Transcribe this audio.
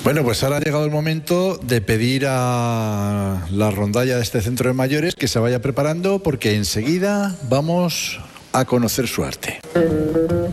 Bueno, pues ahora ha llegado el momento de pedir a la rondalla de este centro de mayores que se vaya preparando, porque enseguida vamos a conocer su arte.